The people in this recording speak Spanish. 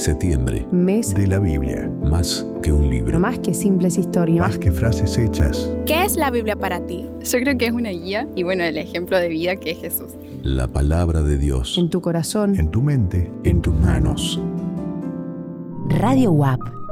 Septiembre. Mes de la Biblia. Más que un libro. Más que simples historias. Más que frases hechas. ¿Qué es la Biblia para ti? Yo creo que es una guía y el ejemplo de vida que es Jesús. La palabra de Dios. En tu corazón. En tu mente. En tus manos. Radio UAP.